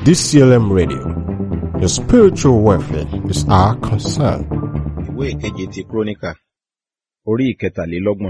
DCLM Radio. Your spiritual welfare is our concern. Ìwé ìkeje ti Kíróníkà, orí ìkẹtàlélọ́gbọ̀n.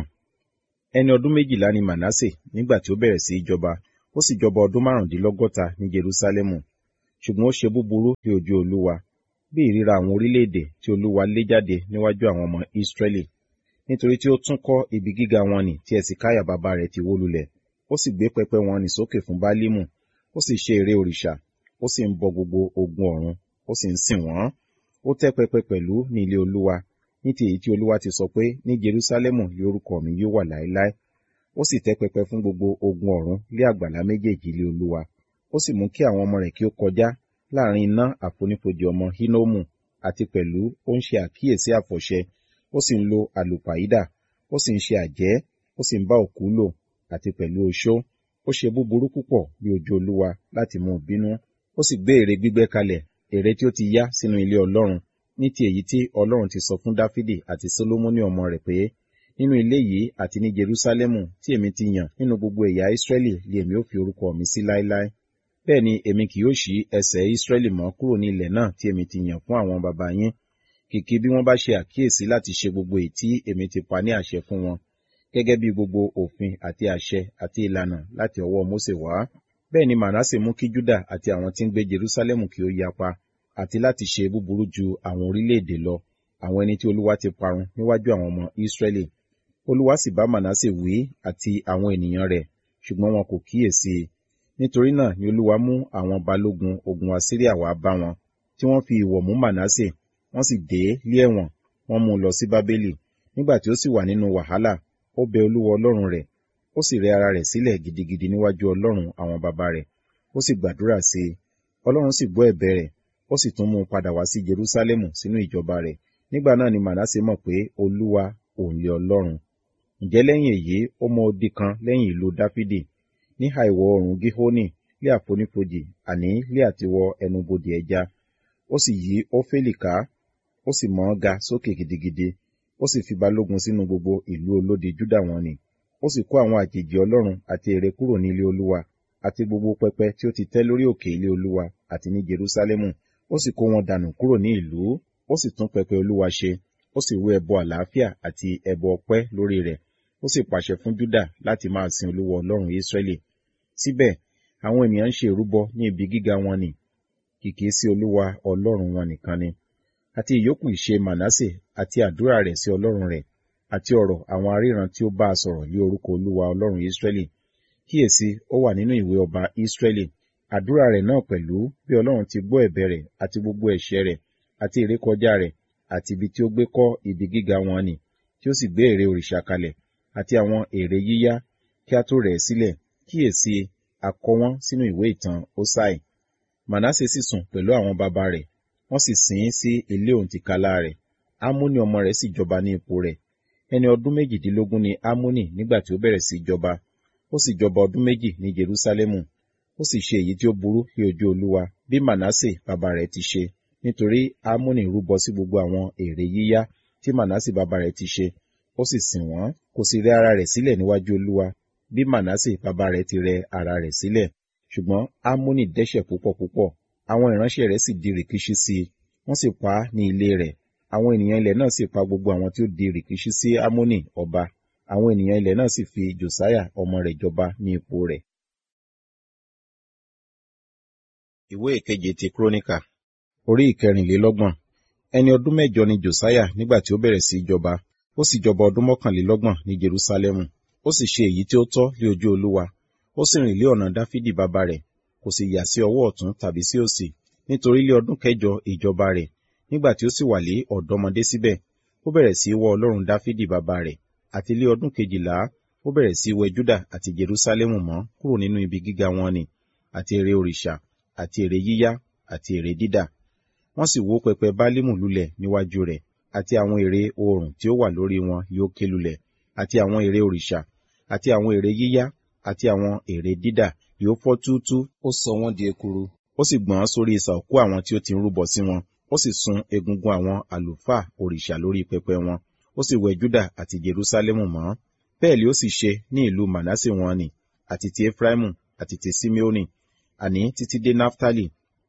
Ẹni ọdún méjìlá ni Mànásè nígbà tí ó bẹ̀rẹ̀ sí í jọba, ó sì jọba ọdún márùndínlọ́gọ́ta ní Jerúsálẹ́mù. Ṣùgbọ́n ó ṣe búburú ní ojú Olúwa, bí ìríra àwọn orílẹ̀-èdè tí Olúwa lé jáde níwájú àwọn ọmọ Ísírẹ́lì. Nítorí tí ó tún kọ́ ibi gíga wọn nì tí Ẹ̀sìkáyà bàbá rẹ̀ ti wó lulẹ̀. Ó sì gbé pẹpẹ wọn nì sókè fún Bálímù, ó sì ṣe ère òrìṣà, ó sì ń bọ gbogbo ogun ọ̀run, ó sì ń sìn wọ́n. Ó tẹ́ pẹpẹ pẹ̀lú ní ilé Olúwa, ní ti èyí tí Olúwa ti sọ pé ní Jerúsálẹ́mù lé orúkọ mi yóò wà láéláé. Ó sì tẹ́ pẹpẹ fún gbogbo ogun ọ̀run lé àgbàlá méjèèjì ilé Olúwa. Ó sì mú kí àwọn ọmọ rẹ̀ kí ó kọjá láàrin iná àfonífojì ọmọ Hínómù, àti pẹ̀lú ó ń ṣe àkíyèsí àfọ̀ṣẹ, ó sì ń lo àlùpàídà, ó sì ń ṣe àjẹ́, ó sì ń bá òkú lò, àti pẹ̀lú oṣó. Ó ṣe búburú púpọ̀ bí ojú Olúwa láti mú bínú. Ó sì gbé ère gbígbẹ́ kalẹ̀, ère tí ó ti yá sínú ilé Ọlọ́run, ní ti èyí tí Ọlọ́run ti sọ fún Dáfídì àti Sólómọ́nì ọmọ rẹ̀ pé, nínú ilé yìí àti ní Jerúsálẹ́mù tí èmi ti yàn nínú gbogbo ẹ̀yà Ísírẹ́lì lé èmi ó fi orúkọ mi sí láéláé. Bẹ́ẹ̀ ni èmi kì yóò ṣí ẹsẹ̀ Ísírẹ́lì mọ́ kúrò ní ilẹ̀ náà tí èmi ti yàn fún àwọn baba yín, kìkì bí wọ́n bá ṣe àkíyèsí láti ṣe gbogbo èyí tí èmi ti pa ní àṣẹ fún wọn, gẹ́gẹ́ bí gbogbo òfin àti àṣẹ àti ìlànà láti ọwọ́ Mósè wá. Bẹ́ẹ̀ ni Mànásè mú kí Júdà àti àwọn tí ń gbé Jerúsálẹ́mù kí ó yapa, àti láti ṣe búburú ju àwọn orílẹ̀-èdè lọ, àwọn ẹni tí Olúwa ti parun níwájú àwọn ọmọ Ísírẹ́lì. Olúwa sì bá Mànásè wí àti àwọn ènìyàn rẹ̀, ṣùgbọ́n wọn kò kíyèsí i. Nítorí náà ni Olúwa mú àwọn balógun ogun Asiria wá bá wọn, tí wọ́n fi ìwọ̀ mú Mànásè, wọ́n sì dè é lé ẹ̀wọ̀n, wọ́n mú un lọ sí Bábélì. Nígbà tí ó sì wà nínú wàhálà, ó bẹ Olúwa Ọlọ́run rẹ̀, ó sì rẹ ara rẹ̀ sílẹ̀ gidigidi níwájú Ọlọ́run àwọn baba rẹ̀, ó sì gbàdúrà sí i. Ọlọ́run sì gbọ́ ẹ̀bẹ̀ rẹ̀, ó sì tún mú un padà wá sí Jerúsálẹ́mù sínú ìjọba rẹ̀. Nígbà náà ni Mànásè mọ̀ pé Olúwa òun lé Ọlọ́run. Ǹjẹ́ lẹ́yìn èyí ó mọ odi kan lẹ́yìn ìlú Dáfídì, níhà ìwọ̀ oòrùn Gíhónì, lé àfonífojì, àní lé àtiwọ ẹnubodè ẹja. Ó sì yí Ófélì ká, ó sì mọ̀ ọ́n ga sókè gidigidi, ó sì fi balógun sínú gbogbo ìlú olódi Júdà wọn nì. Ó sì kó àwọn àjèjì Ọlọ́run àti ère kúrò ní ilé Olúwa, àti gbogbo pẹpẹ tí ó ti tẹ́ lórí òkè ilé Olúwa àti ní Jerúsálẹ́mù. Ó sì kó wọn dànù kúrò ní ìlú, ó sì tún pẹpẹ Olúwa ṣe, ó sì rú ẹbọ àlàáfíà àti ẹbọ ọpẹ́ lórí rẹ̀. Ó sì pàṣẹ fún Júdà láti máa sin Olúwa Ọlọ́run Ísírẹ́lì. Síbẹ̀, àwọn ènìyàn ń ṣe ìrúbọ ní ibi gíga wọn nì, kìkì sí Olúwa Ọlọ́run wọn nìkan ni. Àti ìyókù ìṣe Mànásè àti àdúrà rẹ̀ sí Ọlọ́run rẹ̀, àti ọ̀rọ̀ àwọn aríran tí ó bá a sọ̀rọ̀ lé orúkọ Olúwa Ọlọ́run Ísírẹ́lì. Kíyèsí, ó wà nínú ìwé ọba Ísírẹ́lì. Àdúrà rẹ̀ náà pẹ̀lú, bí Ọlọ́run ti gbọ́ ẹ̀bẹ̀ rẹ̀ àti gbogbo ẹ̀ṣẹ̀ rẹ̀ àti ìrékọjá rẹ̀, àti ibi tí ó gbé kọ́ ibi gíga wọn nì, tí ó sì gbé ère òrìṣà kalẹ̀, àti àwọn ère yíyá, kí a tó rẹ̀ ẹ́ sílẹ̀. Kíyèsí, a kọ wọ́n sínú ìwé ìtàn Hósáì. Mànásè sì sùn pẹ̀lú àwọn baba rẹ̀, wọ́n sì sìn ín sí ilé òǹtìkálá rẹ̀. Ámónì ọmọ rẹ̀ sì jọba ní ipò rẹ̀. Ẹni ọdún méjìdínlógún ni Ámónì nígbà tí ó bẹ̀rẹ̀ sí jọba. Ó sì jọba ọdún méjì ní Jerúsálẹ́mù. Ó sì ṣe èyí tí ó burú ní ojú Olúwa, bí Mànásè baba rẹ̀ ti ṣe, nítorí Ámónì rúbọ sí gbogbo àwọn ère yíyá tí Mànásè baba rẹ̀ ti ṣe, ó sì sìn wọ́n, kò sì rẹ ara rẹ̀ sílẹ̀ níwájú Olúwa, bí Mànásè baba rẹ̀ ti rẹ ara rẹ̀ sílẹ̀. Ṣùgbọ́n Ámónì dẹ́ṣẹ̀ púpọ̀ púpọ̀, àwọn ìránṣẹ́ rẹ̀ sì di rìkíṣí sí i, wọ́n sì pa á ní ilé rẹ̀. Àwọn ènìyàn ilẹ̀ náà sì pa gbogbo àwọn tí ó di rìkíṣí sí Ámónì ọba. Àwọn ènìyàn ilẹ̀ náà sì fi Jòsáyà ọmọ rẹ̀ jọba ní ipò rẹ̀. Ìwé ìkeje ti Kíróníkà, orí ìkẹrìnlélọ́gbọ̀n. Ẹni ọdún mẹ́jọ ni Jòsáyà nígbà tí ó bẹ̀rẹ̀ sí jọba. Ó sì jọba ọdún mọ́kànlélọ́gbọ̀n ní Jerúsálẹ́mù. Ó sì ṣe èyí tí ó tọ́ lé ojú Olúwa. Ó sì rìn lé ọ̀nà Dáfídì baba rẹ̀, kò sì yà sí ọwọ́ ọ̀tún tàbí sí òsì, nítorí lé ọdún kẹjọ ìjọba rẹ̀, nígbà tí ó sì wà lé ọ̀dọ́mọdé síbẹ̀, ó bẹ̀rẹ̀ sí wọ Ọlọ́run Dáfídì baba rẹ̀. Àti lé ọdún kejìlá, ó bẹ̀rẹ̀ sí wẹ Júdà àti Jerúsálẹ́mù mọ́ kúrò nínú ibi gíga wọn nì, àti ère òrìṣà, àti ère yíyá, àti ère dídà. Wọ́n sì wó pẹpẹ Bálímù lulẹ̀ níwájú rẹ̀, àti àwọn ère oòrùn tí ó wà lórí wọn yóò ké lulẹ̀, àti àwọn ère òrìṣà, àti àwọn ère yíyá, àti àwọn ère dídà yóò fọ́ túútúú. Ó sọ wọ́n di ekuru, ó sì gbọ̀n sórí isà òkú àwọn tí ó ti ń rúbọ sí wọn. Ó sì sun egungun àwọn àlùfáà òrìṣà lórí pẹpẹ wọn. Ó sì wẹ Júdà àti Jerúsálẹ́mù mọ́. Bẹ́ẹ̀ li ó sì ṣe ní ìlú Mànásè wọn nì, àti ti Efraimu, àti ti Simeoni, àní títí dé Naftali,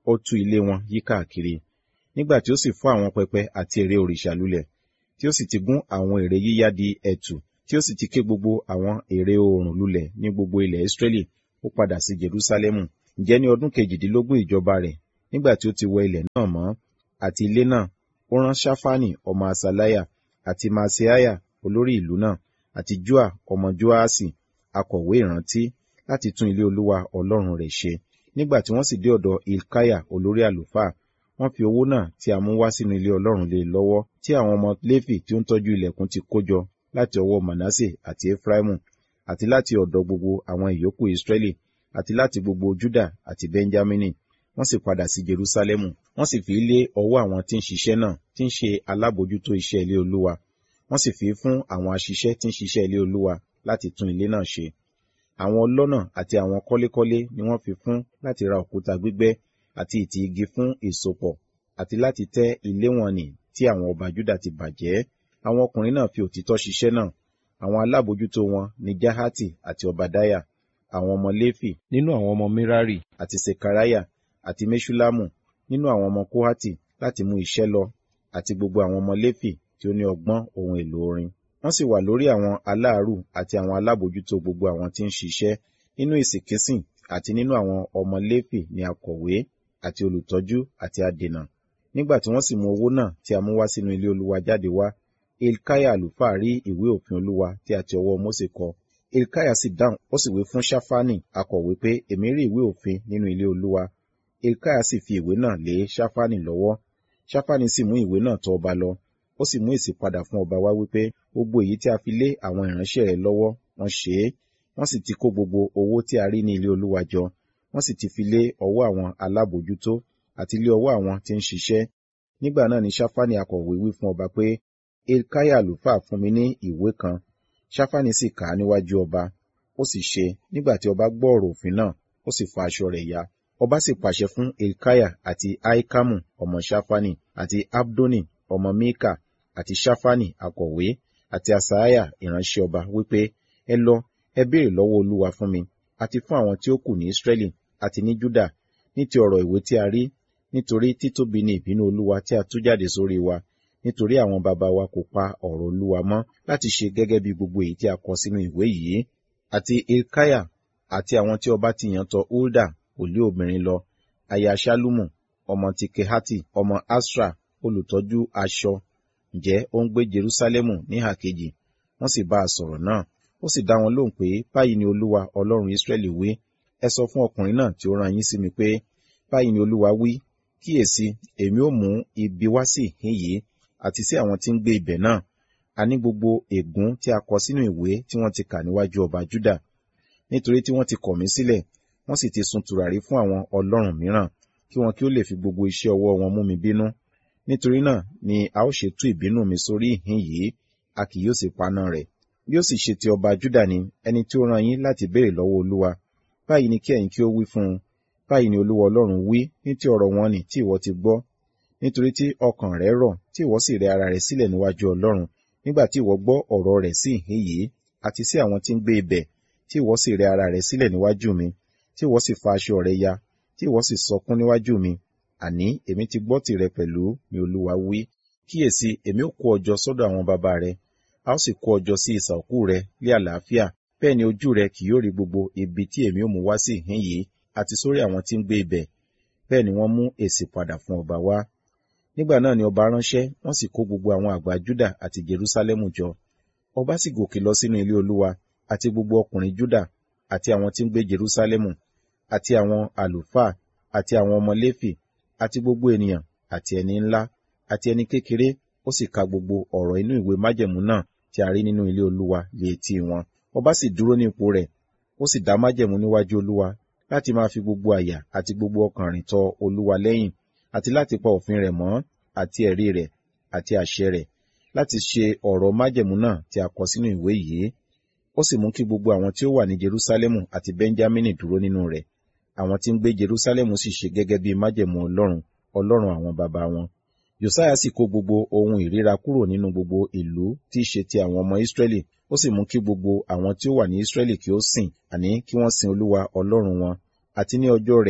ó tú ilé wọn yí káàkiri. Nígbà tí ó sì fọ́ àwọn pẹpẹ àti ère òrìṣà lulẹ̀, tí ó sì ti gún àwọn ère yíyá di ẹ̀tù, tí ó sì ti ké gbogbo àwọn ère oòrùn lulẹ̀ ní gbogbo ilẹ̀ Israẹli, ó padà sí Jerúsálẹ́mù. Ǹjẹ́ ní ọdún kejìdínlógún ìjọba rẹ̀, nígbà tí ó ti wẹ ilẹ̀ náà mọ́, àti ilé náà, ó rán Ṣáfánì ọmọ Asaliah, àti Maaseiah olórí ìlú náà, àti Joa ọmọ Joaṣi, akọ̀wé ìrántí, láti tún ilé Olúwa Ọlọ́run rẹ̀ ṣe. Nígbà tí wọ́n sì dé ọ̀dọ̀ Hilkiah olórí àlùfáà, wọ́n fi owó náà tí a mú wá sínú ilé Ọlọ́run lé lọ́wọ́, tí àwọn ọmọ Léfì tí ó ń tọ́jú ilẹ̀kùn ti kó jọ láti ọwọ́ Manasse àti Efraimu, àti láti ọ̀dọ̀ gbogbo àwọn ìyókù Israẹli, àti láti gbogbo Juda àti Benjamini. Wọ́n sì padà sí Jerúsálẹ́mù. Wọ́n sì fi lé ọwọ́ àwọn tí ń ṣiṣẹ́ náà, tí ń ṣe alábòójútó iṣẹ́ ilé Olúwa. Wọ́n sì fi fún àwọn aṣiṣẹ́ tí ń ṣiṣẹ́ ilé Olúwa láti tún ilé náà ṣe. Àwọn ọlọ́nà àti àwọn kọ́lékọ́lé ni wọ́n fi fún láti ra òkúta gbígbẹ́ àti ìtì igi fún ìsopọ̀, àti láti tẹ́ ilé wọn nì tí àwọn ọba Juda ti bàjẹ́. Àwọn ọkùnrin náà fi òtítọ́ ṣiṣẹ́ náà. Àwọn alábòójútó wọn ni Jahati àti Obadiah. Àwọn ọmọ Léfì nínú àwọn ọmọ Merari àti Sekariah àti Meṣullamu nínú àwọn ọmọ Kohati láti mú iṣẹ́ lọ, àti gbogbo àwọn ọmọ Léfì tí ó ní ọgbọ́n ohun èlò orin. Wọ́n sì wà lórí àwọn aláàrù àti àwọn alábòójútó gbogbo àwọn tí ń ṣiṣẹ́. Nínú ìsìnkísìn àti nínú àwọn ọmọ Léfì ni akọ̀wé àti olùtọ́jú àti adènà. Nígbà tí wọ́n sì mú owó náà tí a mú wá sínú ilé Olúwa jáde wá, Hilkiah àlùfáà rí ìwé òfin Olúwa tí a ti ọwọ́ Mósè kọ. Hilkiah sì dáhùn, ó sì wí fún Ṣáfánì akọ̀wé pé, èmi rí ìwé òfin nínú ilé Olúwa. Hilkiah sì fi ìwé náà lé Ṣáfánì lọ́wọ́. Ṣáfánì sì mú ìwé náà tọ̀ ọba lọ. Ó sì mú èsì padà fún ọba wá wípé, gbogbo èyí tí a fi lé àwọn ìránṣẹ́ rẹ̀ lọ́wọ́, wọ́n ṣe é. Wọ́n sì ti kó gbogbo owó tí a rí ní ilé Olúwa jọ. Wọ́n sì ti fi lé ọwọ́ àwọn alábòójútó àti lé ọwọ́ àwọn tí ń ṣiṣẹ́. Nígbà náà ni Ṣáfánì akọ̀wé wí fún ọba pé, Hilkiah àlùfáà fún mi ní ìwé kan. Ṣáfánì sì kà á níwájú ọba. Ó sì ṣe, nígbà tí ọba gbọ́ ọ̀rọ̀ òfin náà, ó sì fa aṣọ rẹ̀ ya. Ọba sì pàṣẹ fún Hilkiah àti Ahikamu ọmọ Ṣáfánì, àti Abdoni ọmọ Mika, àti Ṣáfánì akọ̀wé, àti Asaiah ìránṣẹ́ ọba wípé, ẹ lọ, ẹ béèrè lọ́wọ́ Olúwa fún mi, àti fún àwọn tí ó kù ní Israẹli àti ní Juda, ní ti ọ̀rọ̀ ìwé tí a rí, nítorí títóbi ni ìbínú Olúwa tí a tú jáde sórí wa, nítorí àwọn baba wa kò pa ọ̀rọ̀ Olúwa mọ́ láti ṣe gẹ́gẹ́ bí gbogbo èyí tí a kọ sínú ìwé yìí. Àti Hilkiah àti àwọn tí ọba ti yàn tọ̀ Hulda wòlíì obìnrin lọ, aya Ṣallumu ọmọ ti Kehati ọmọ Asra, olùtọ́jú aṣọ, ǹjẹ́ ó ń gbé Jerúsálẹ́mù níhà kejì. Wọ́n sì bá a sọ̀rọ̀ náà. Ó sì dá wọn lóhùn pé, báyìí ni Olúwa Ọlọ́run Israẹli wí, ẹ sọ fún ọkùnrin náà tí ó rán yín sí mi pé, báyìí ni Olúwa wí, kíyèsí, èmi ó mú ibi wá sí ìhín yìí àti sí àwọn tí ń gbé ibẹ̀ náà, àní gbogbo ègún tí a kọ sínú ìwé tí wọ́n ti kà níwájú ọba Juda, nítorí tí wọ́n ti kọ̀ mí sílẹ̀, wọ́n sì ti sun tùràrí fún àwọn ọlọ́run mìíràn, kí wọn kí ó lè fi gbogbo iṣẹ́ ọwọ́ wọn mú mi bínú. Nítorí náà ni a ó ṣe tú ìbínú mi sórí ìhín yìí, a kì yóò sì paná rẹ̀. Bí ó sì ṣe ti ọba Juda ni ẹni tí ó rán yín láti béèrè lọ́wọ́ Olúwa, báyìí ni kí ẹ̀yin kí ó wí fún un, báyìí ni Olúwa Ọlọ́run wí ní ti ọ̀rọ̀ wọn nì tí ìwọ ti gbọ́, nítorí tí ọkàn rẹ rọ̀, tí ìwọ sì rẹ ara rẹ sílẹ̀ níwájú Ọlọ́run, nígbà tí ìwọ gbọ́ ọ̀rọ̀ rẹ̀ sí ìhín yìí, àti sí àwọn tí ń gbé ibẹ̀, tí ìwọ sì rẹ ara rẹ sílẹ̀ níwájú mi, tí ìwọ sì fa aṣọ rẹ ya, tí ìwọ sì sọkún níwájú mi, àní èmi ti gbọ́ tìrẹ pẹ̀lú, ni Olúwa wí. Kíyèsí, èmi ó kó ọ jọ sọ́dọ̀ àwọn baba rẹ, a ó sì kó ọ jọ sí isà òkú rẹ ní àlàáfíà, bẹ́ẹ̀ ni ojú rẹ kì yóò rí gbogbo ibi tí èmi ó mú wá sí ìhín yìí, àti sórí àwọn tí ń gbé ibẹ̀. Bẹ́ẹ̀ ni wọ́n mú èsì padà fún ọba wá. Nígbà náà ni ọba ránṣẹ́, wọ́n sì kó gbogbo àwọn àgbà Juda àti Jerúsálẹ́mù jọ. Ọba sì gòkè lọ sínú ilé Olúwa, àti gbogbo ọkùnrin Juda, àti àwọn tí ń gbé Jerúsálẹ́mù, àti àwọn àlùfáà, àti àwọn ọmọ Léfì, àti gbogbo ènìyàn, àti ẹni ńlá, àti ẹni kékeré, ó sì ka gbogbo ọ̀rọ̀ inú ìwé májẹ̀mú náà tí a rí nínú ilé Olúwa lé etí wọn. Ọba sì dúró ní ipò rẹ̀, ó sì dá májẹ̀mú níwájú Olúwa, láti máa fi gbogbo àyà àti gbogbo ọkàn rìn tọ Olúwa lẹ́yìn, àti láti pa òfin rẹ̀ mọ́, àti ẹ̀rí rẹ̀, àti àṣẹ rẹ̀, láti ṣe ọ̀rọ̀ májẹ̀mú náà tí a kọ sínú ìwé yìí. Ó sì mú kí gbogbo àwọn tí ó wà ní Jerúsálẹ́mù àti Benjamini dúró nínú rẹ̀. Àwọn tí ń gbé Jerúsálẹ́mù sì ṣe gẹ́gẹ́ bí májẹ̀mú Ọlọ́run, Ọlọ́run àwọn baba wọn. Josiah sì kó gbogbo ohun ìríra kúrò nínú gbogbo ìlú tí í ṣe ti àwọn ọmọ Israẹli. Ó sì mú kí gbogbo àwọn tí ó wà ní Israẹli kí ó sìn, àní kí wọ́n sin Olúwa Ọlọ́run wọn. Àti ní ọjọ́ rẹ̀,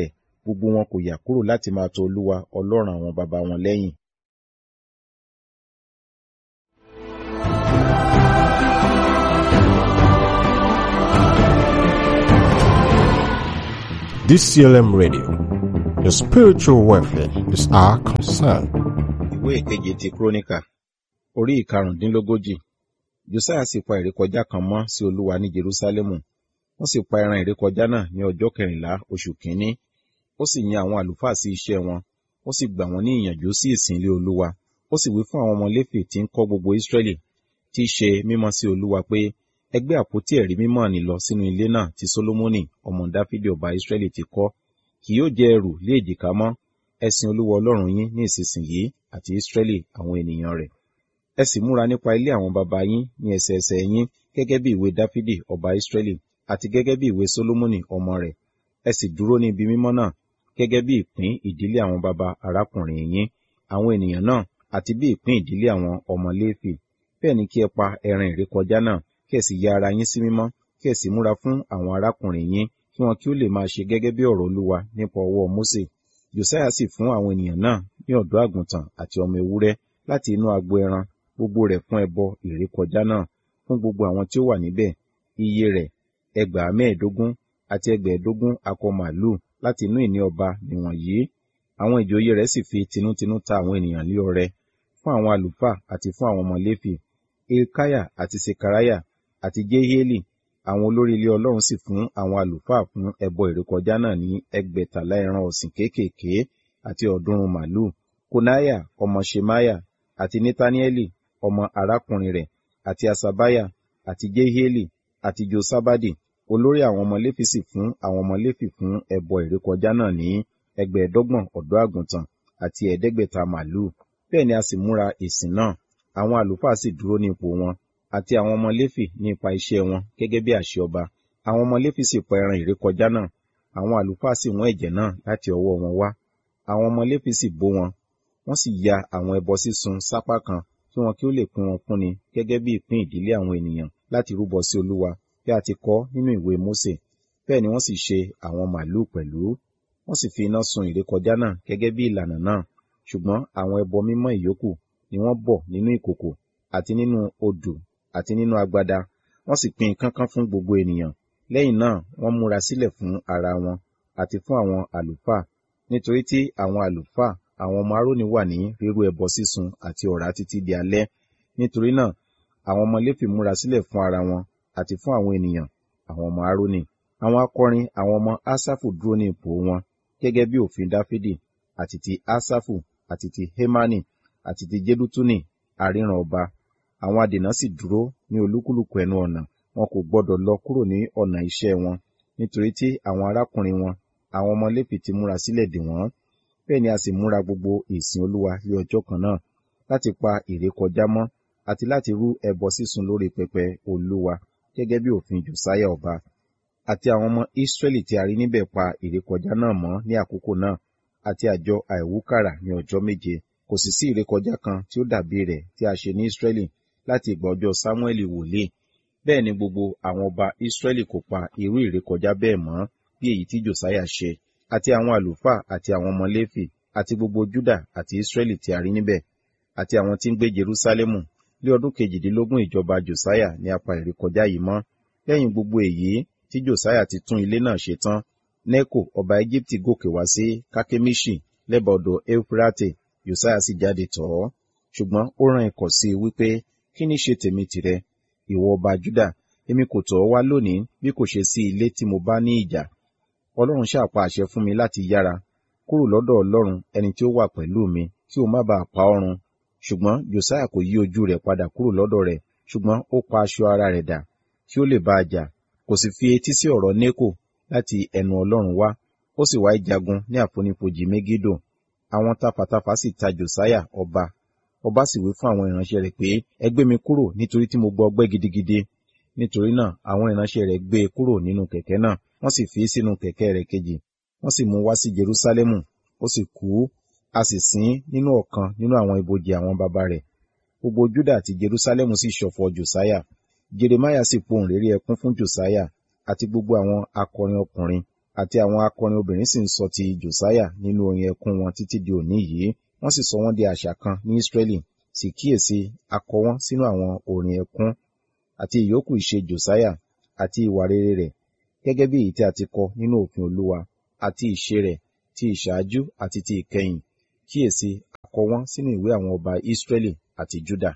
gbogbo wọn kò yà kúrò láti máa tọ̀ Olúwa Ọlọ́run àwọn baba wọn lẹ́yìn. DCLM Radio. Your spiritual welfare is our concern. Ìwé ìkeje ti Króníkà, orí ìkarùndínlógójì. Josiah sì pa ìrékọjá kan mọ́ sí Olúwa ní Jerúsálẹ́mù. Wọ́n sì pa ẹran ìrékọjá náà ní ọjọ́ 14 oṣù kìíní. Ó sì yan àwọn àlùfáà sí iṣẹ́ wọn. Ó sì gbà wọ́n ní ìyànjú sí ìsìn ilé Olúwa. Ó sì wí fún àwọn ọmọ Léfì tí ń kọ́ gbogbo Ísírẹ́lì tí í ṣe mímọ́ sí Olúwa pé, ẹ gbé àpótí ẹ̀rí mímọ́ nì lọ sínú ilé náà tí Sólómọ́nì ọmọ Dáfídì ọba Ísírẹ́lì ti kọ́. Kì yóò jẹ́ ẹrù lé èjìká mọ́. Ẹ sìn Olúwa Ọlọ́run yín ní ìsinsìnyí àti Ísírẹ́lì àwọn ènìyàn rẹ̀. Ẹ sì múra nípa ilé àwọn baba yín ní ẹsẹẹsẹ yín gẹ́gẹ́ bí ìwé Dáfídì ọba Ísírẹ́lì àti gẹ́gẹ́ bí ìwé Sólómọ́nì ọmọ rẹ̀. Ẹ sì dúró ní ibi mímọ́ náà gẹ́gẹ́ bí ìpín ìdílé àwọn baba arákùnrin yín, àwọn ènìyàn náà, àti bí ìpín ìdílé àwọn ọmọ Léfì. Bẹ́ẹ̀ ni kí ẹ pa ẹran ìrékọjá náà, kí ẹ sì ya ara yín sí mímọ́, kí ẹ sì múra fún àwọn arákùnrin yín, kí wọn kí ó lè máa ṣe gẹ́gẹ́ bí ọ̀rọ̀ Olúwa nípa ọwọ́ Mósè. Josiah sì fún àwọn ènìyàn náà ní ọ̀dọ́ àgùntàn àti ọmọ ewúrẹ́ láti inú agbo ẹran, gbogbo rẹ̀ fún ẹbọ ìrékọjá náà, fún gbogbo àwọn tí ó wà níbẹ̀. Iye rẹ̀ 15,000 àti 15,000 akọ màlúù láti inú ìní ọba nìwọ̀nyí. Àwọn ìjòyè rẹ̀ sì fi tinútinú ta àwọn ènìyàn ní ọrẹ fún àwọn àlùfáà àti fún àwọn ọmọ Léfì. Hilkiah àti Sekariah àti Jehieli, àwọn olórí ilé Ọlọ́run sì fún àwọn àlùfáà fún ẹbọ ìrékọjá náà ní 600 ẹran ọ̀sìn kéékèèké àti 300 màlúù. Konaiah ọmọ Ṣemaiah àti Netanieli ọmọ arákùnrin rẹ̀ àti Asabiah àti Jehieli àti Josabadi, olórí àwọn ọmọ Léfì sì fún àwọn ọmọ Léfì fún ẹbọ ìrékọjá náà ní 25 ọ̀dọ́ àgùntàn àti 500 màlúù. Bẹ́ẹ̀ ni a sì múra ìsìn náà. Àwọn àlùfáà sì dúró ní ipò wọn, àti àwọn ọmọ Léfì ní ipa iṣẹ́ wọn gẹ́gẹ́ bí àṣẹ ọba. Àwọn ọmọ Léfì sì pa ẹran ìrékọjá náà. Àwọn àlùfáà sì wọ́n ẹ̀jẹ̀ náà láti ọwọ́ wọn wá. Àwọn ọmọ Léfì sì bó wọn. Wọ́n sì ya àwọn ẹbọ sísun sápá kan, kí wọn kí ó lè pín wọn fúnni gẹ́gẹ́ bí ìpín ìdílé àwọn ènìyàn láti rúbọ sí Olúwa, bí a ti kọ nínú ìwé Mósè. Bẹ́ẹ̀ ni wọ́n sì ṣe àwọn màlúù pẹ̀lú. Wọ́n sì fi iná sun ìrékọjá náà gẹ́gẹ́ bí ìlànà náà. Ṣùgbọ́n àwọn ẹbọ mímọ́ ìyókù ni wọ́n bọ̀ nínú ìkòkò àti nínú odò àti nínú agbada. Wọ́n sì pín kánkán fún gbogbo ènìyàn. Lẹ́yìn náà wọ́n múra sílẹ̀ fún ara wọn àti fún àwọn àlùfáà, nítorí tí àwọn àlùfáà àwọn ọmọ Árónì wà ní rírú ẹbọ sísun àti ọ̀rá títí di alẹ́. Nítorí náà àwọn ọmọ Léfì múra sílẹ̀ fún ara wọn àti fún àwọn ènìyàn, àwọn ọmọ Árónì. Àwọn akọrin àwọn ọmọ Asafu dúró ní ipò wọn gẹ́gẹ́ bí òfin Dáfídì, àti ti Asafu àti ti Hemani àti ti Jedutuni aríran ọba. Àwọn adènà sì dúró ní olúkúlùkù ẹnu ọ̀nà. Wọn kò gbọdọ̀ lọ kúrò ní ọ̀nà iṣẹ́ wọn, nítorí tí àwọn arákùnrin wọn, àwọn ọmọ Léfì ti múra sílẹ̀ dè wọ́n. Bẹ́ẹ̀ ni a sì múra gbogbo ìsìn Olúwa ní ọjọ́ kan náà, láti pa ìrékọjá mọ́ àti láti rú ẹbọ sísun lórí pẹpẹ Olúwa, gẹ́gẹ́ bí òfin Josiah ọba. Àti àwọn ọmọ Ísírẹ́lì tí a rí níbẹ̀ pa ìrékọjá náà mọ́ ní àkókò náà, àti àjọ àìwúkàrà ní ọjọ́ 7. Kò sì sí ìrékọjá kan tí ó dàbí rẹ̀ tí a ṣe ní Ísírẹ́lì láti ìgbà ọjọ́ Sámúẹ́lì wòlíì. Bẹ́ẹ̀ ni gbogbo àwọn ọba Ísírẹ́lì kò pa irú ìrékọjá bẹ́ẹ̀ mọ́ bí èyí tí Josiah ṣe. Àti àwọn àlùfáà àti àwọn ọmọ Léfì àti gbogbo Júdà àti Ísírẹ́lì tí a rí níbẹ̀, àti àwọn tí ń gbé Jerúsálẹ́mù, ní ọdún 18 ìjọba Josiah ni a pa ìrékọjá yìí mọ́. Lẹ́yìn gbogbo èyí tí Josiah ti tún ilé náà ṣe tán, Neko ọba Égíptì gòkè wá sí Kákémiṣì lẹ́bàá odò Éufúrátè. Josiah sì jáde tọ̀ ọ́, ṣùgbọ́n ó rán ikọ̀ sí i wípé, kí ní ṣe tèmi tìrẹ, ìwọ ọba Júdà? Èmi kò tọ̀ ọ́ wá lónìí bí kò ṣe sí ilé tí mo bá ní ìjà. Ọlọ́run ṣá pa àṣẹ fún mi láti yára kúrò lọ́dọ̀ Ọlọ́run ẹni tí ó wà pẹ̀lú mi, kí ó má baà pa ọ́ run. Ṣùgbọ́n Josiah kò yí ojú rẹ̀ padà kúrò lọ́dọ̀ rẹ̀, ṣùgbọ́n ó pa aṣọ ara rẹ̀ dà kí ó lè bá a jà. Kò sì fi etí sí ọ̀rọ̀ Neko láti ẹnu Ọlọ́run wá. Ó sì wá jagun ní àfonífojì Megido. Àwọn tafàtafà sì ta Josiah ọba. Ọba sì wí fún àwọn ìránṣẹ́ rẹ̀ pé, ẹ gbé mi kúrò, nítorí tí mo gbọ́ ọgbẹ́ gidigidi. Nítorí náà àwọn ìránṣẹ́ rẹ̀ gbé e kúrò nínú kẹ̀kẹ́ náà, wọ́n sì fi sínú kẹ̀kẹ́ rẹ̀ kejì. Wọ́n sì mú wá sí Jerúsálẹ́mù. Ó sì kú, a sì sin nínú ọ̀kan nínú àwọn ibojì àwọn baba rẹ̀. Gbogbo Júdà àti Jerúsálẹ́mù sì ṣọ̀fọ̀ Josiah. Jeremiah sì pohùnréré ẹkún fún Josiah, àti gbogbo àwọn akọrin ọkùnrin àti àwọn akọrin obìnrin sì ń sọ ti Josiah nínú orin ẹkún wọn títí di òní yìí, wọ́n sì sọ wọ́n di àṣà kan ní Israẹli. Sì kíyèsí, a kọ wọ́n sínú àwọn orin ẹkún. Àti ìyókù ìṣe Josiah àti ìwà rere rẹ̀, gẹ́gẹ́ bí èyí tí a ti kọ nínú òfin Olúwa, àti ìṣe rẹ̀ ti ìṣáájú àti ti ìkẹyìn. Kíyèsí, a kọ wọ́n sínú ìwé àwọn ọba Israẹli àti Juda.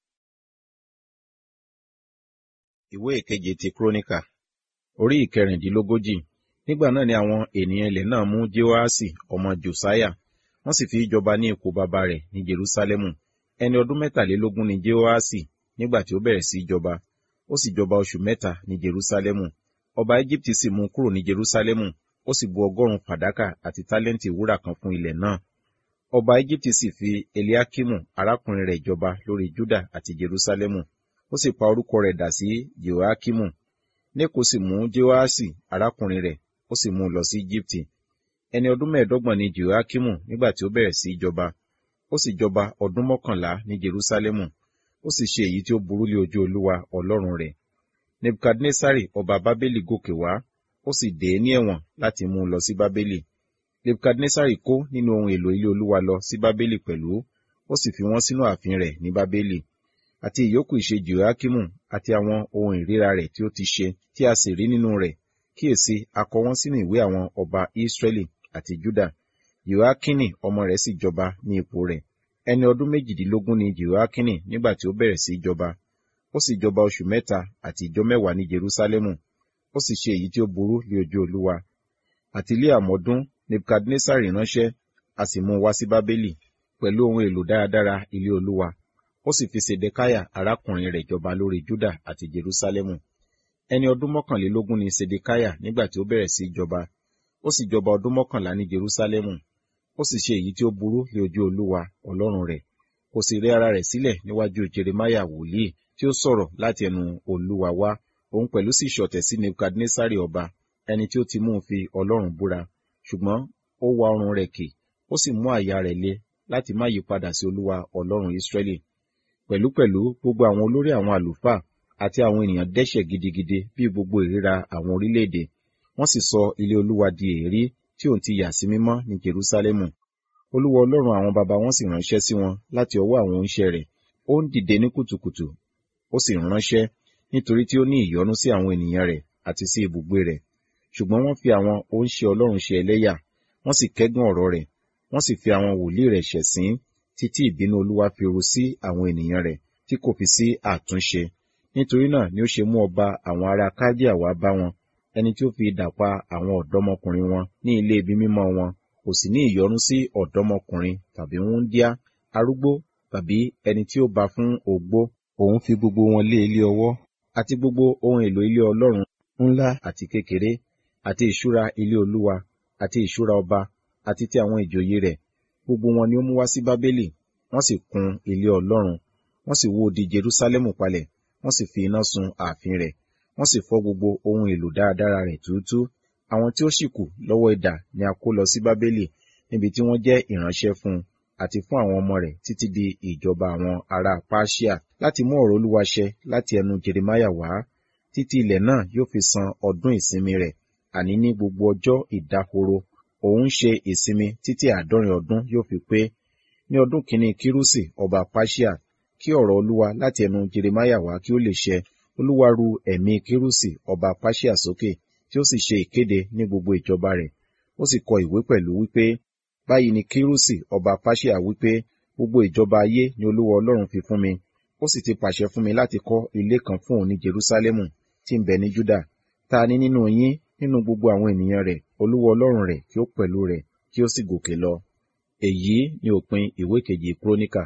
Ìwé ìkeje ti Króníkà, orí ìkẹrìndínlógójì. Nígbà náà ni àwọn ènìyàn ilẹ̀ náà mú Jehoaṣi ọmọ Josiah, wọ́n sì fi jọba ní ipò baba rẹ̀ ní Jerúsálẹ́mù. Ẹni ọdún 23 ni Jehoaṣi nígbà tí ó bẹ̀rẹ̀ sí jọba, ó sì jọba oṣù 3 ní Jerúsálẹ́mù. Ọba Ejibiti sì mú kúrò ní Jerúsálẹ́mù, ó sì bu 100 fàdákà àti tálẹ́ǹtì wúrà kan fún ilẹ̀ náà. Ọba Ejibiti sì fi Eliakimu arákùnrin rẹ̀ jọba lórí Juda àti Jerúsálẹ́mù, ó sì pa orúkọ rẹ̀ dà sí Jehoiakimu. Neko sì mú Jehoaṣi arákùnrin rẹ̀, ó sì mú un lọ sí Ejibiti. Ẹni ọdún 25 ni Jehoiakimu nígbà tí ó bẹ̀rẹ̀ sí jọba, ó sì jọba ọdún 11 ní Jerúsálẹ́mù, ó sì ṣe èyí tí ó burú lé ojú Olúwa Ọlọ́run rẹ̀. Nebukadnesari ọba Bábélì gòkè wá, ó sì dè é ní ẹ̀wọ̀n láti mú un lọ sí Bábélì. Nebukadnesari kó nínú ohun èlò ilé Olúwa lọ sí Bábélì pẹ̀lú, ó sì fi wọ́n sínú ààfin rẹ̀ ní Bábélì. Àti ìyókù ìṣe Jehoiakimu àti àwọn ohun ìríra rẹ̀ tí ó ti ṣe, tí a sì rí nínú rẹ̀, kíyèsí, a kọ wọ́n sínú ìwé àwọn ọba Israẹli àti Juda. Jehoiakini ọmọ rẹ̀ sì jọba ní ipò rẹ̀. Ẹni ọdún 18 ni Jehoiakini nígbà tí ó bẹ̀rẹ̀ sí jọba, ó sì jọba oṣù 3 àti ìjọ 10 ní Jerúsálẹ́mù, ó sì ṣe èyí tí ó burú lé ojú Olúwa. Àti ilé àmọ́dún Nebukadnesari ránṣẹ́, a sì mú un wá sí Bábélì pẹ̀lú ohun èlò dáradára ilé Olúwa. Ó sì fi Sedekiah arákùnrin rẹ̀ jọba lórí Juda àti Jerúsálẹ́mù. Ẹni ọdún 21 ni Sedekiah nígbà tí ó bẹ̀rẹ̀ sí jọba, ó sì jọba ọdún 11 ní Jerúsálẹ́mù, ó sì ṣe èyí tí ó burú lé ojú Olúwa Ọlọ́run rẹ̀. Kò sì rẹ ara rẹ̀ sílẹ̀ níwájú Jeremiah wòlíì tí ó sọ̀rọ̀ láti ẹnu Olúwa wá. Òun pẹ̀lú sì ṣọ̀tẹ̀ sí Nebukadnesari ọba, ẹni tí ó ti mú un fi Ọlọ́run búra, ṣùgbọ́n ó wa ọrùn rẹ̀ kì, ó sì mú àyà rẹ̀ le láti má yí padà sí Olúwa Ọlọ́run Israẹli. Pẹ̀lúpẹ̀lú gbogbo àwọn olórí àwọn àlùfáà àti àwọn ènìyàn dẹ́ṣẹ̀ gidigidi bí gbogbo ìríra àwọn orílẹ̀-èdè. Wọ́n sì sọ ilé Olúwa di èérí tí òun ti yà sí mímọ́ ní Jerúsálẹ́mù. Olúwa Ọlọ́run àwọn baba wọn sì ránṣẹ́ sí wọn láti ọwọ́ àwọn oníṣẹ́ rẹ̀. Ó ń dìde ní kùtùkùtù, ó sì ránṣẹ́, nítorí tí ó ní ìyọ́nú sí àwọn ènìyàn rẹ̀ àti sí ibùgbé rẹ̀. Ṣùgbọ́n wọ́n fi àwọn oníṣẹ́ Ọlọ́run ṣe ẹlẹ́yà, wọ́n sì kẹ́gàn ọ̀rọ̀ rẹ̀, wọ́n sì fi àwọn wòlíì rẹ̀ ṣẹ̀sín, títí ìbínú Olúwa fi ru sí àwọn ènìyàn rẹ̀, tí kò fi sí àtúnṣe. Nítorí náà ni ó ṣe mú ọba àwọn ará Kaldea wá bá wọn, ẹni tí ó fi idà pa àwọn ọ̀dọ́mọkùnrin wọn ní ilé ibi mímọ́ wọn, kò sì ní ìyọ́nú sí ọ̀dọ́mọkùnrin tàbí wúńdíá, arúgbó tàbí ẹni tí ó bá fún ogbó. Òun fi gbogbo wọn lé ilé ọwọ́, àti gbogbo ohun èlò ilé Ọlọ́run ńlá àti kékeré, àti ìṣúra ilé Olúwa, àti ìṣúra ọba, àti ti àwọn ìjòyè rẹ̀. Gbogbo wọn ni ó mú wá sí Bábélì, wọ́n sì kùn ilé Ọlọ́run, wọ́n sì wó odi Jerúsálẹ́mù palẹ̀, wọ́n sì fi iná sun ààfin rẹ̀, wọ́n sì fọ́ gbogbo ohun èlò dáradára rẹ̀ túútúú. Àwọn tí ó sì kù lọ́wọ́ idà ni a kó lọ sí Bábélì, níbi tí wọ́n jẹ́ ìránṣẹ́ fún un àti fún àwọn ọmọ rẹ̀ títí di ìjọba àwọn ará Páṣíà, láti mú ọ̀rọ̀ Olúwa ṣẹ láti ẹnu Jeremiah wá, títí ilẹ̀ náà yóò fi san ọdún ìsinmi rẹ̀, àní ní gbogbo ọjọ́ ìdáhoro. Òun ṣe ìsinmi títí 70 ọdún yóò fi pé. Ní ọdún kìíní Kírúsì ọba Páṣíà, kí ọ̀rọ̀ Olúwa láti ẹnu Jeremiah wá kí ó lè ṣẹ, Olúwa ru ẹ̀mí Kírúsì ọba Páṣíà sókè, tí ó sì ṣe ìkéde ní gbogbo ìjọba rẹ̀. Ó sì kọ ìwé pẹ̀lú wípé, báyìí ni Kírúsì ọba Páṣíà wípé, gbogbo ìjọba ayé ni Olúwa Ọlọ́run fi fún mi. Ó sì ti pàṣẹ fún mi láti kọ́ ilé kan fún òun ní Jerúsálẹ́mù tí ń bẹ ní Júdà. Ta ni nínú yín, nínú gbogbo àwọn ènìyàn rẹ̀, Olúwa Ọlọ́run rẹ̀ kí ó pẹ̀lú rẹ̀, kí ó sì gòkè lọ. Èyí ni òpin ìwé kejì Króníkà.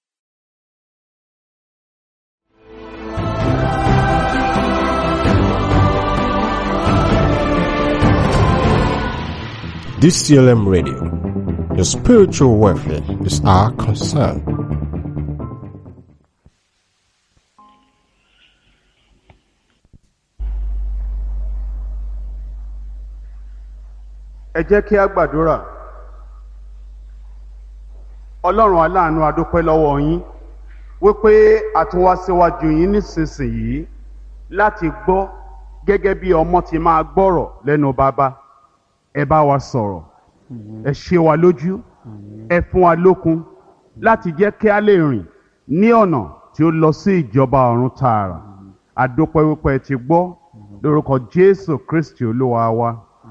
DCLM Radio. Your spiritual welfare is our concern. Ẹ jẹ́ kí a gbàdúrà. Ọlọ́run aláàánú, a dúpẹ́ lọ́wọ́ yín wípé a tún wá síwájú yín nísinsìnyí láti gbọ́ gẹ́gẹ́ bí ọmọ ti máa gbọ́rọ̀ lẹ́nu bàbá. ẹ bá wa sọ̀rọ̀, ẹ ṣe wa lójú, ẹ fún wa lókun láti jẹ́ kí a lè rìn ní ọ̀nà tí ó lọ sí ìjọba ọ̀run tààrà. Àdúpẹ́ wípé ẹ ti gbọ́ lórúkọ Jésù Kristi Olúwa wa.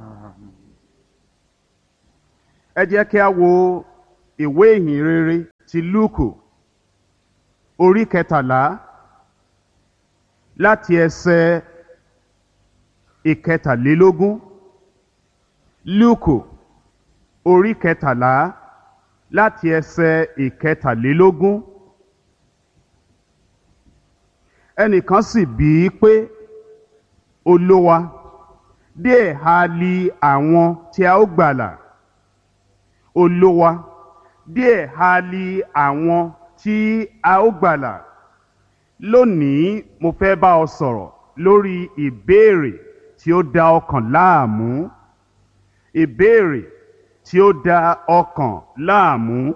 Ẹ jẹ́ kí a wo ìwé ìhìn rere ti Lúùkù orí 13 láti ẹsẹ̀ 13. Lúùkù orí 13 láti ẹsẹ̀ 13. Ẹnìkan sì bí i pé, Olúwa, díẹ̀ ha li àwọn tí a ó gbàlà? Olúwa, díẹ̀ ha li àwọn tí a ó gbàlà? Lónìí mo fẹ́ bá ọ sọ̀rọ̀ lórí ìbéèrè tí ó da ọkàn láàmú. Ìbéèrè tí ó da ọkàn láàmú.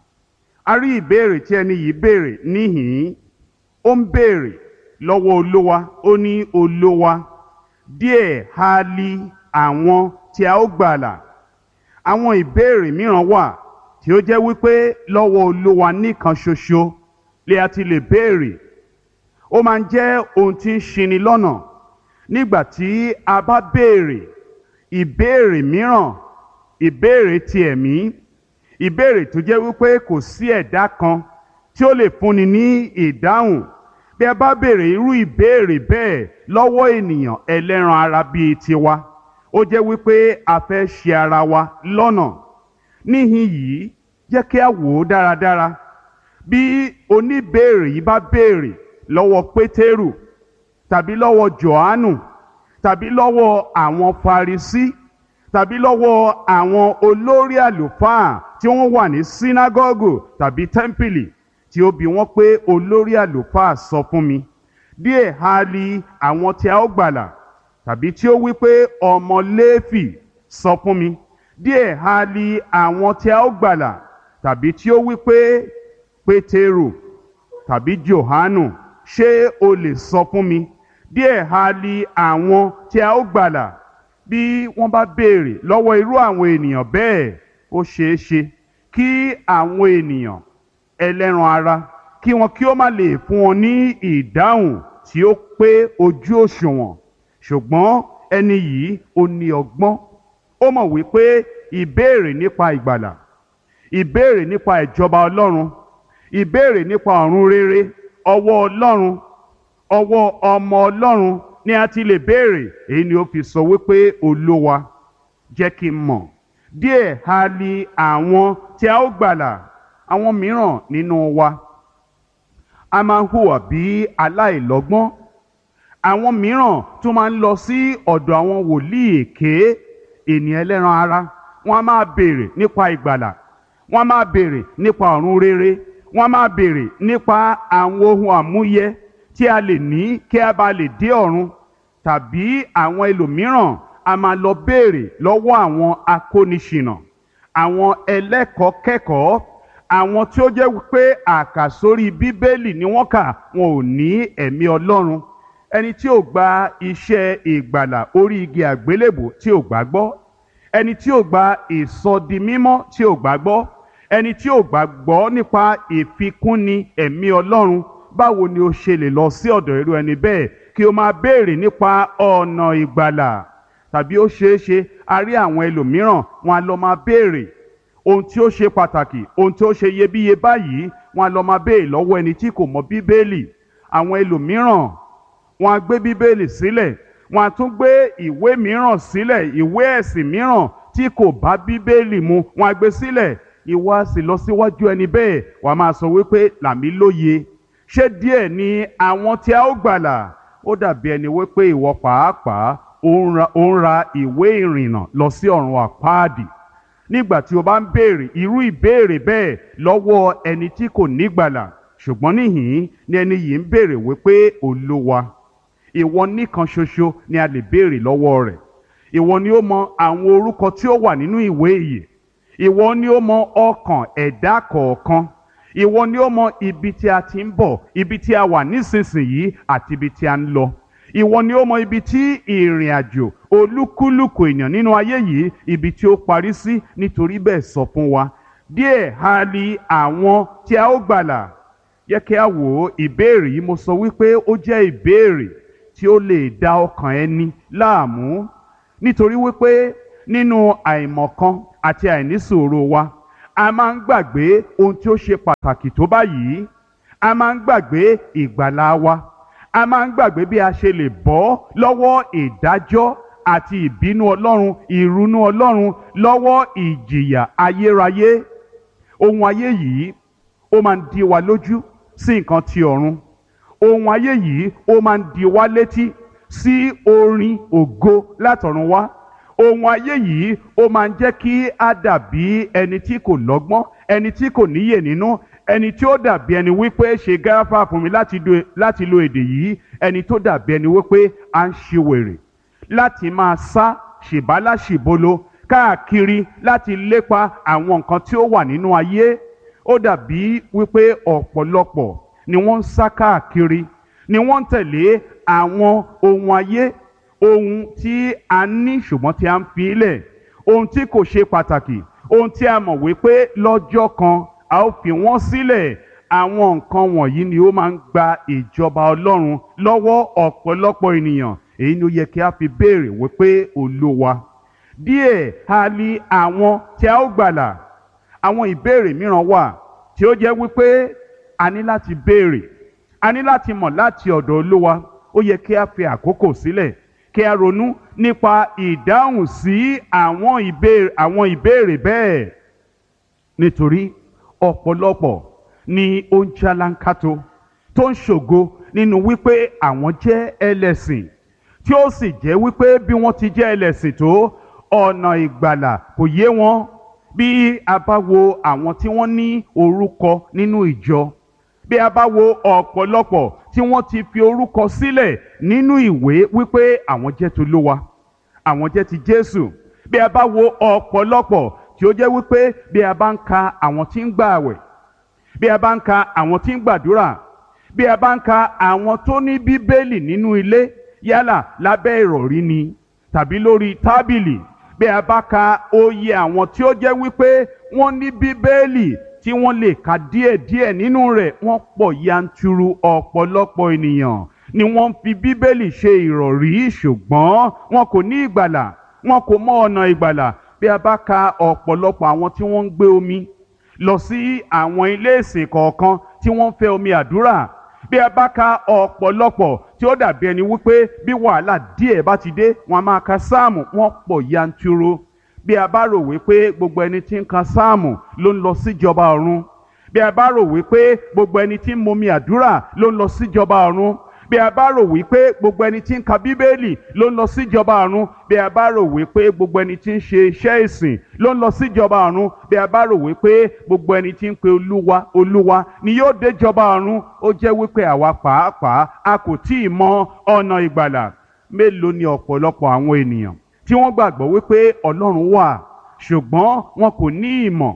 A rí ìbéèrè tí ẹni yìí béèrè níhìn-ín. Ó ń béèrè lọ́wọ́ Olúwa. Ó ní, Olúwa, díẹ̀ ha li àwọn tí a ó gbàlà? Àwọn ìbéèrè mìíràn wà tí ó jẹ́ wípé lọ́wọ́ Olúwa nìkan ṣoṣo lè a ti lè béèrè. Ó máa ń jẹ́ ohun tí ń ṣini lọ́nà nígbà tí a bá béèrè ìbéèrè mìíràn, ìbéèrè ti ẹ̀mí, ìbéèrè tó jẹ́ wípé kò sí ẹ̀dá kan tí ó lè fúnni ní ìdáhùn. Bí a bá béèrè irú ìbéèrè bẹ́ẹ̀ lọ́wọ́ ènìyàn ẹlẹ́ran ara bíi tiwa, ó jẹ́ wípé a fẹ́ ṣì ara wa lọ́nà. Níhìn yìí jẹ́ kí a wò ó dáradára. Bí oníbéèrè yìí bá béèrè lọ́wọ́ Pétérù tàbí lọ́wọ́ Jòhánù tàbí lọ́wọ́ àwọn Farisí tàbí lọ́wọ́ àwọn olórí àlùfáà tí wọ́n wà ní sínágọ́gù tàbí tẹ́ḿpìlì, tí ó bi wọ́n pé, olórí àlùfáà sọ fún mi, díẹ̀ ha li àwọn tí a ó gbàlà? Tàbí tí ó wí pé, ọmọ Léfì sọ fún mi, díẹ̀ ha li àwọn tí a ó gbàlà? Tàbí tí ó wí pé, Pétérù tàbí Jòhánù, ṣé o lè sọ fún mi, díẹ̀ ha li àwọn tí a ó gbàlà? Bí wọ́n bá béèrè lọ́wọ́ irú àwọn ènìyàn bẹ́ẹ̀, ó ṣeé ṣe kí àwọn ènìyàn ẹlẹ́ran ara kí wọn kí ó má lè fún wọn ní ìdáhùn tí ó pé ojú òṣùwọ̀n. Ṣùgbọ́n ẹni yìí ó ní ọgbọ́n. Ó mọ̀ wípé ìbéèrè nípa ìgbàlà, ìbéèrè nípa ìjọba Ọlọ́run, ìbéèrè nípa ọ̀run rere, ọwọ́ Ọlọ́run, ọwọ́ ọmọ Ọlọ́run ni a ti lè béèrè. Èyí ni ó fi sọ wípé, Olúwa, jẹ́ kí n mọ̀, díẹ̀ ha li àwọn tí a ó gbàlà? Àwọn mìíràn nínú wa a máa ń hùwà bí aláìlọ́gbọ́n. Àwọn mìíràn tún máa ń lọ sí ọ̀dọ̀ àwọn wòlíì èké, ènìyàn ẹlẹ́ran ara. Wọ́n á máa béèrè nípa ìgbàlà, wọ́n á máa béèrè nípa ọ̀run rere, wọ́n á máa béèrè nípa àwọn ohun àmúyẹ tí a lè ní kí a bá lè dé ọ̀run. Tàbí àwọn ẹlòmíràn a máa lọ béèrè lọ́wọ́ àwọn akóniṣìnà, àwọn ẹlẹ́kọ̀ọ́kẹ́kọ̀ọ́, àwọn tí ó jẹ́ wípé àkàsórí Bíbélì ni wọ́n kà, wọn ò ní ẹ̀mí Ọlọ́run. Ẹni tí ò gba iṣẹ́ ìgbàlà orí igi àgbélébò tí ò gbàgbọ́, ẹni tí ò gba ìsọdimímọ́ tí ò gbàgbọ́, ẹni tí ò gbàgbọ́ nípa ìfikúnni ẹ̀mí Ọlọ́run, báwo ni ó ṣe lè lọ sí ọ̀dọ̀ irú ẹni bẹ́ẹ̀ kí ó máa béèrè nípa ọ̀nà ìgbàlà? Tàbí ó ṣeé ṣe a rí àwọn ẹlòmíràn, wọn á lọ máa béèrè ohun tí ó ṣe pàtàkì, ohun tí ó ṣe iyebíye báyìí, wọn á lọ máa béèrè lọ́wọ́ ẹni tí kò mọ Bíbélì. Àwọn ẹlòmíràn wọn á gbé Bíbélì sílẹ̀, wọn á tún gbé ìwé mìíràn sílẹ̀, ìwé ẹ̀sìn mìíràn tí kò bá Bíbélì mu, wọn á gbé sílẹ̀. Ìwọ á sì lọ síwájú ẹni bẹ́ẹ̀, wàá máa sọ wípé, là mí lóye, ṣé díẹ̀ ni àwọn tí a ó gbàlà? Ó dàbí ẹni wípé ìwọ pàápàá ó ń ra ìwé ìrìnnà lọ sí ọ̀run àpáàdì. Nígbà tí o bá ń béèrè irú ìbéèrè bẹ́ẹ̀ lọ́wọ́ ẹni tí kò nígbàlà. Ṣùgbọ́n níhìn-ín ni ẹni yìí ń béèrè wípé, Olúwa, ìwọ nìkan ṣoṣo ni a lè béèrè lọ́wọ́ rẹ̀. Ìwọ ni ó mọ àwọn orúkọ tí ó wà nínú ìwé ìyè. Ìwọ ni ó mọ ọkàn ẹ̀dá kọ̀ọ̀kan. Ìwọ ni ó mọ ibi tí a ti ń bọ̀, ibi tí a wà nísinsìnyí àti ibi tí a ń lọ. Ìwọ ni ó mọ ibi tí ìrìn àjò olúkúlùkù èèyàn nínú ayé yìí ibi tí ó parí sí. Nítorí bẹ́ẹ̀ sọ fún wa díẹ̀ ha li àwọn tí a ó gbàlà. Yẹ kí a wò ó, ìbéèrè yìí mo sọ wípé ó jẹ́ ìbéèrè tí ó lè dá ọkàn ẹni láàmú, nítorí wípé nínú àìmọ̀kan àti àìnísùúrù wa a máa ń gbàgbé ohun tí ó ṣe pàtàkì tó báyìí. A máa ń gbàgbé ìgbàlà wa, a máa ń gbàgbé bí a ṣe lè bọ́ lọ́wọ́ ìdájọ́ àti ìbínú Ọlọ́run, ìrunú Ọlọ́run, lọ́wọ́ ìjìyà ayérayé. Ohun ayé yìí ó máa ń dí wa lójú sí nǹkan ti ọ̀run. Ohun ayé yìí ó máa ń dí wa létí sí orin ògo látọ̀run wá. Ohun ayé yìí ó máa ń jẹ́ kí a dàbí ẹni tí kò lọ́gbọ́n, ẹni tí kò níyè nínú, ẹni tí ó dàbí ẹni wípé ṣe gáfà fún mi láti lo èdè yìí, ẹni tó dàbí ẹni wípé à ń ṣiwèrè láti máa sá ṣìbálàṣìbolo káàkiri láti lépa àwọn nǹkan tí ó wà nínú ayé. Ó dàbí wípé ọ̀pọ̀lọpọ̀ ni wọ́n ń sá káàkiri, ni wọ́n ń tẹ̀lé àwọn ohun ayé, ohun tí a ní ṣùgbọ́n tí a ń fi lẹ̀, ohun tí kò ṣe pàtàkì, ohun tí a mọ̀ wípé lọ́jọ́ kan a ó fi wọ́n sílẹ̀. Àwọn nǹkan wọ̀nyí ni ó máa ń gba ìjọba Ọlọ́run lọ́wọ́ ọ̀pọ̀lọpọ̀ ènìyàn. Èyí ni ó yẹ kí a fi béèrè wípé Olúwa, díẹ̀ ha li àwọn tí a ó gbàlà. Àwọn ìbéèrè mìíràn wà tí ó jẹ́ wípé a ní láti béèrè, a ní láti mọ̀ láti ọ̀dọ̀ Olúwa. Ó yẹ kí a fi àkókò sílẹ̀ kí a ronú nípa ìdáhùn sí àwọn ìbéèrè bẹ́ẹ̀. Nítorí ọ̀pọ̀lọpọ̀ ni ó ń jálánkátó tó ń ṣògo nínú wípé àwọn jẹ́ ẹlẹ́sìn, tí ó sì jẹ́ wípé bí wọ́n ti jẹ́ ẹlẹ́sìn tó, ọ̀nà ìgbàlà kò yé wọn. Bí a bá wo àwọn tí wọ́n ní orúkọ nínú ìjọ, bí a bá wo ọ̀pọ̀lọpọ̀ tí wọ́n ti fi orúkọ sílẹ̀ nínú ìwé wípé àwọn jẹ́ t'Olúwa, àwọn jẹ́ ti Jésù, bí a bá wo ọ̀pọ̀lọpọ̀ tí ó jẹ́ wípé bí a bá ń ka àwọn tí ń gbààwẹ̀, bí a bá ń ka àwọn tí ń gbàdúrà, bí a bá ń ka àwọn tó ní Bíbélì nínú ilé, yálà lábẹ́ ìrọ̀rí ni tàbí lórí tábìlì, bí a bá ka oyè àwọn tí ó jẹ́ wípé wọ́n ní Bíbélì tí wọ́n lè ka díẹ̀díẹ̀ nínú rẹ̀, wọ́n pọ̀ yanturu. Ọ̀pọ̀lọpọ̀ ènìyàn ni wọ́n fi Bíbélì ṣe ìrọ̀rí ṣùgbọ́n wọn kò ní ìgbàlà, wọn kò mọ ọ̀nà ìgbàlà. Bí a bá ka ọ̀pọ̀lọpọ̀ àwọn tí wọ́n ń gbé omi lọ sí àwọn ilé ìsìn kọ̀ọ̀kan tí wọ́n ń fẹ́ omi àdúrà, bí a bá ka ọ̀pọ̀lọpọ̀ tí ó dàbí ẹni wípé bí wàhálà díẹ̀ bá ti dé wọn a máa ka sáàmù, wọ́n pọ̀ yanturu. Bí a bá rò wípé gbogbo ẹni tí ń ka sáàmù ló ń lọ síjọba ọ̀run, bí a bá rò wípé gbogbo ẹni tí ń momi àdúrà ló ń lọ síjọba ọ̀run, bí a bá rò wípé gbogbo ẹni tí ń ka Bíbélì ló ń lọ síjọba ọ̀run, bí a bá rò wípé gbogbo ẹni tí ń ṣe iṣẹ́ ìsìn ló ń lọ síjọba ọ̀run, bí a bá rò wípé gbogbo ẹni tí ń pe Olúwa Olúwa ni yóò déjọba ọ̀run, ó jẹ́ wípé àwa pàápàá a kò tí ì mọ ọ̀nà ìgbàlà. Mélòó ni ọ̀pọ̀lọpọ̀ àwọn ènìyàn tí wọ́n gbàgbọ́ wípé Ọlọ́run wà ṣùgbọ́n wọn kò ní ìmọ̀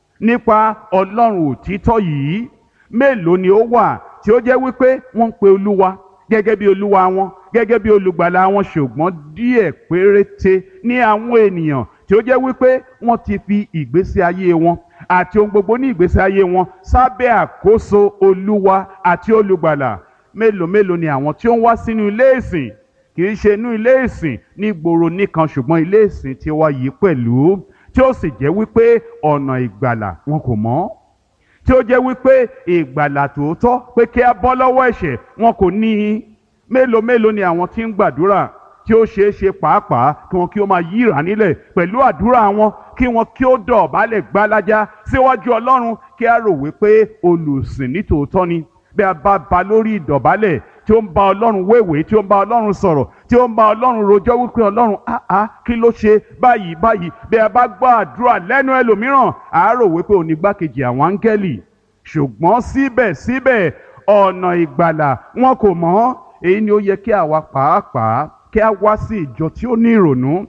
nípa Ọlọ́run òtítọ́ yìí. Mélòó ni ó wà tí ó jẹ́ wípé wọ́n ń pe Olúwa gẹ́gẹ́ bí Olúwa wọn, gẹ́gẹ́ bí olùgbàlà wọn, ṣùgbọ́n díẹ̀ péréte ní àwọn ènìyàn tí ó jẹ́ wípé wọ́n ti fi ìgbésí ayé wọn àti ohun gbogbo ní ìgbésí ayé wọn sábẹ́ àkóso Olúwa àti olùgbàlà. Mélòó ni àwọn tí ó ń wá sínú ilé ìsìn, kì í ṣe inú ilé ìsìn ní gbòòrò nìkan ṣùgbọ́n ilé ìsìn tí wá yìí pẹ̀lú, tí ó sì jẹ́ wípé ọ̀nà ìgbàlà wọn kò mọ̀, tí ó jẹ́ wípé ìgbàlà tòótọ́ pé kí a bọ́ lọ́wọ́ ẹ̀ṣẹ̀ wọn kò ní í. Mélòó ni àwọn tí ń gbàdúrà tí ó ṣeé ṣe pàápàá kí wọn kí ó máa yíra nílẹ̀ pẹ̀lú àdúrà wọn, kí wọn kí ó dọ̀bálẹ̀ gbálájá síwájú Ọlọ́run, kí a rò wípé olùsìn ní tòótọ́ ni. Bí a bá ba lórí ìdọ̀bálẹ̀ tí ó ń bá Ọlọ́run wéwèé, tí ó ń bá Ọlọ́run sọ̀rọ̀, tí ó ń bá Ọlọ́run rojọ́ wípé Ọlọ́run kí ló ṣe báyìí. Bí a bá gbọ́ àdúrà lẹ́nu ẹlòmíràn, a rò wípé òun ni igbákejì àwọn áńgẹ́lì, ṣùgbọ́n síbẹ̀síbẹ̀ ọ̀nà ìgbàlà wọn kò mọ̀. Èyí ni ó yẹ kí àwa pàápàá kí a wá sí ìjọ tí ó ní ìrònú.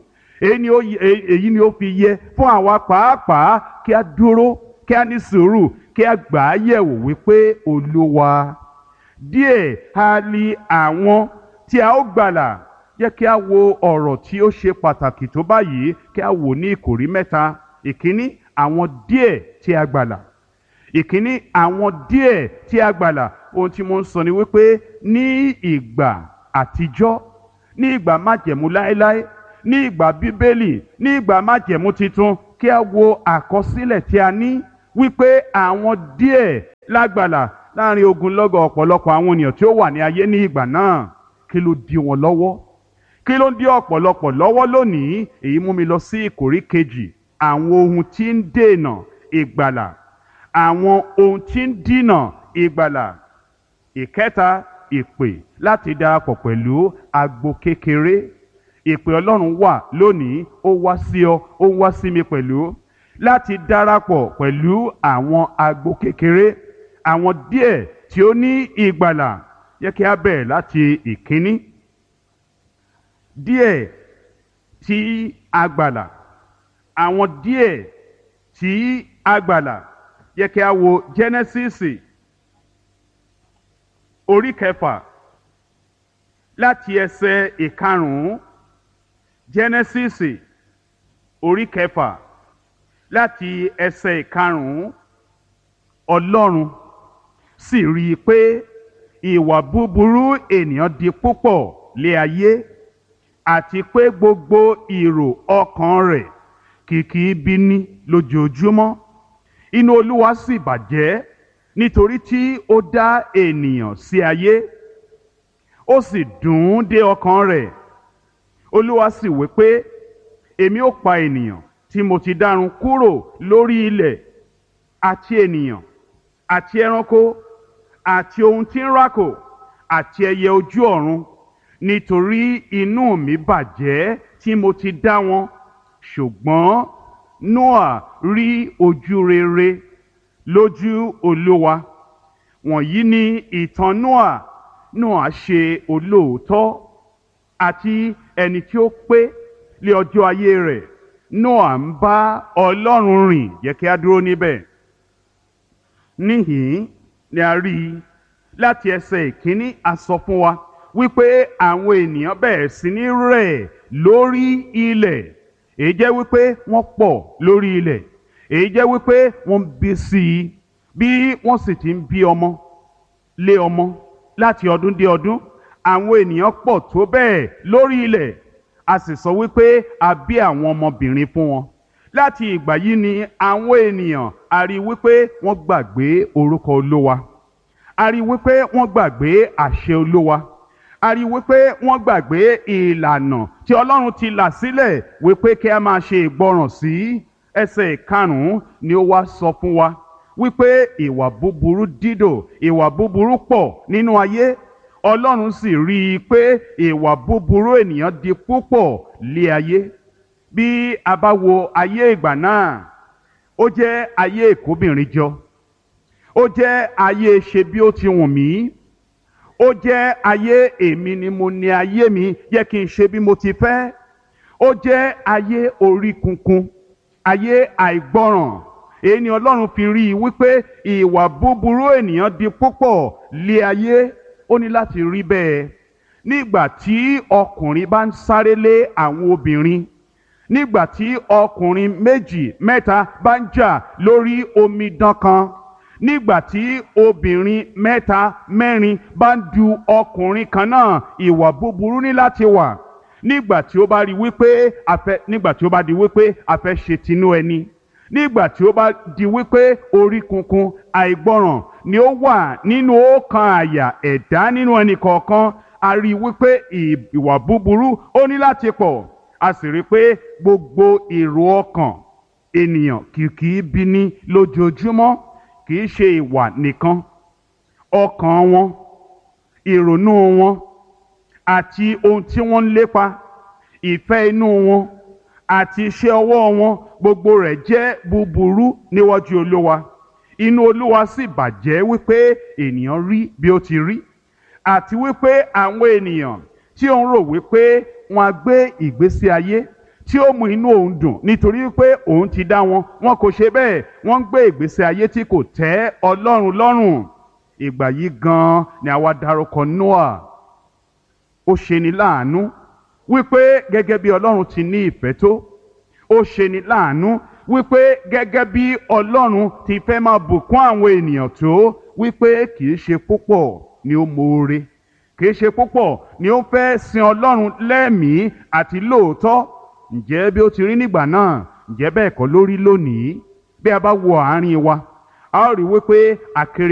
Èyí ni ó fi yẹ fún àwa pàápàá kí a dúró, kí a ní sùúrù, kí a gbà á yẹ̀wò wípé Olúwa, díẹ̀ ha li àwọn tí a ó gbàlà. jẹ́ kí a wo ọ̀rọ̀ tí ó ṣe pàtàkì tó báyìí kí a wò ní ìkòrí mẹ́ta. Ìkíní, àwọn díẹ̀ tí a gbàlà. Ìkíní, àwọn díẹ̀ tí a gbàlà. Ohun tí mo ń sọ ni wípé ní ìgbà àtijọ́, ní ìgbà májẹ̀mú láéláé, ní ìgbà bíbélì, ní ìgbà májẹ̀mú titun, kí a wo àkọsílẹ̀ tí a ní wípé àwọn díẹ̀ lágbàlà láàrin ogunlọ́gọ̀ ọ̀pọ̀lọpọ̀ àwọn ènìyàn tí ó wà ní ayé ní ìgbà náà. Kí ló dí wọn lọ́wọ́? Kí ló dí ọ̀pọ̀lọpọ̀ lọ́wọ́ lónìí? Èyí mú mi lọ sí ìkórí kejì, àwọn ohun tí ń dènà ìgbàlà. Àwọn ohun tí ń dínà ìgbàlà. Ìkẹta, ìpè láti darapọ̀ pẹ̀lú agbo kékeré. Ìpè Ọlọ́run wà lónìí, ó wá sí ọ, ó wá sí mi pẹ̀lú, láti darapọ̀ pẹ̀lú àwọn agbo kékeré, àwọn díẹ̀ tí ó ní ìgbàlà. Yẹ kí a bẹ̀rẹ̀ láti ìkíní. Díẹ̀ tí a gbàlà. Àwọn díẹ̀ tí a gbàlà. Yẹ kí a wo Jẹ́nẹ́sísì orí kẹfà láti ẹsẹ̀ ìkarùn-ún. Jẹ́nẹ́sísì orí kẹfà láti ẹsẹ̀ ìkarùn-ún. Ọlọ́run sì rí i pé ìwà búburú ènìyàn di púpọ̀ lé ayé, àti pé gbogbo ìrò ọkàn rẹ̀ kìkì ibi ni lójoojúmọ́. Inú Olúwa sì bàjẹ́ nítorí tí ó dá ènìyàn sí ayé, ó sì dùn ún dé ọkàn rẹ̀. Olúwa sì wí pé, èmi ó pa ènìyàn tí mo ti dárun kúrò lórí ilẹ̀, àti ènìyàn àti ẹranko àti ohun tí ń rákò àti ẹyẹ ojú ọ̀run, nítorí inú mi bàjẹ́ tí mo ti dá wọn. Ṣùgbọ́n Nóà rí ojú rere lójú Olúwa. Wọ̀nyí ni ìtàn Nóà. Nóà ṣe olóòótọ́ àti ẹni tí ó pé lé ọjọ́ ayé rẹ̀. Nóà ń bá Ọlọ́run rìn. Jẹ́ kí a dúró níbẹ̀. Níhìn ni a rí i láti ẹsẹ̀ ìkíní, a sọ fún wa wípé àwọn ènìyàn bẹ̀rẹ̀ sí ní rẹ̀ lórí ilẹ̀. Èyí jẹ́ wípé wọ́n pọ̀ lórí ilẹ̀. Èyí jẹ́ wípé wọ́n bí sí i, bí wọ́n sì ti ń bí ọmọ lé ọmọ láti ọdún dé ọdún. Àwọn ènìyàn pọ̀ tó bẹ́ẹ̀ lórí ilẹ̀. A sì sọ wípé a bí àwọn ọmọbìnrin fún wọn. Láti ìgbà yìí ni àwọn ènìyàn a rí wípé wọ́n gbàgbé orúkọ Olúwa. A rí wípé wọ́n gbàgbé àṣẹ Olúwa. A rí wípé wọ́n gbàgbé ìlànà tí Ọlọ́run ti là sílẹ̀ wípé kí a máa ṣe ìgbọràn sí. Ẹsẹ̀ ìkarùn-ún ni ó wá sọ fún wa wípé ìwà búburú dídò, ìwà búburú pọ̀ nínú ayé. Ọlọ́run sì rí i pé ìwà búburú ènìyàn di púpọ̀ lé ayé. Bí a bá wo ayé ìgbà náà, ó jẹ́ ayé ìkóbìnrin jọ. Ó jẹ́ ayé ṣe bí ó ti wùn mí. Ó jẹ́ ayé èmi ni mo ní ayé mi, yẹ kí n ṣe bí mo ti fẹ́. Ó jẹ́ ayé orí kunkun, ayé àìgbọràn. Èyí ni Ọlọ́run fi rí i wípé ìwà búburú ènìyàn di púpọ̀ lé ayé. Ó ní láti rí bẹ́ẹ̀. Nígbà tí ọkùnrin bá ń sáré lé àwọn obìnrin, nígbà tí ọkùnrin méjì mẹ́ta bá ń jà lórí omidan kan, nígbà tí obìnrin mẹ́ta mẹ́rin bá ń du ọkùnrin kan náà, ìwà búburú ní láti wà. Nígbà tí ó bá di wípé a fẹ́ ṣe tinú ẹni, nígbà tí ó bá di wípé orí kunkun àìgbọràn ni ó wà nínú ọkàn àyà ẹ̀dá nínú ẹnì kọ̀ọ̀kan, a rí wípé ìwà búburú ó ní láti pọ̀. A sì rí pé gbogbo èrò ọkàn ènìyàn kìkì bí ní lójoojúmọ́. Kì í ṣe ìwà nìkan, ọkàn wọn, ìrònú wọn àti ohun tí wọ́n ń lépa, ìfẹ́ inú wọn àti iṣẹ́ ọwọ́ wọn, gbogbo rẹ̀ jẹ́ búburú níwájú Olúwa. Inú Olúwa sì bàjẹ́ wípé ènìyàn rí bí ó ti rí, àti wípé àwọn ènìyàn tí ó ń rò wípé wọ́n á gbé ìgbésí ayé tí ó mú inú òun dùn nítorí pé òun ti dá wọn, wọn kò ṣe bẹ́ẹ̀. Wọ́n ń gbé ìgbésí ayé tí kò tẹ́ Ọlọ́run lọ́rùn. Ìgbà yìí gan-an ni àwa dárúkọ Nóà. Ó ṣeni láàánú wípé gẹ́gẹ́ bí Ọlọ́run ti ní ìfẹ́ tó, ó ṣe ni láàánú, wípé gẹ́gẹ́ bí Ọlọ́run ti fẹ́ máa bùkún àwọn ènìyàn tó, wípé kìí ṣe púpọ̀ ni ó moore, kìí ṣe púpọ̀ ni ó fẹ́ sin Ọlọ́run lẹ́mìí àti lóòótọ́. Ǹjẹ́ bí ó ti rí nígbà náà, ǹjẹ́ bẹ́ẹ̀ kọ́ ló rí lónìí? Bí a bá wo àárín wa, a ó rí wípé àkèrè